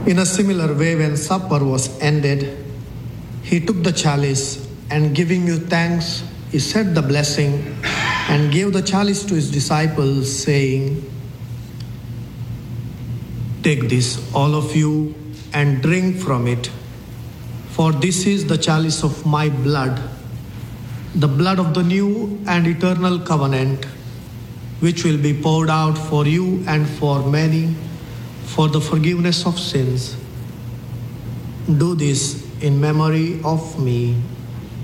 In a similar way, when supper was ended, he took the chalice and giving you thanks, he said the blessing and gave the chalice to his disciples, saying, "Take this, all of you, and drink from it. For this is the chalice of my blood, the blood of the new and eternal covenant, which will be poured out for you and for many for the forgiveness of sins. Do this in memory of me."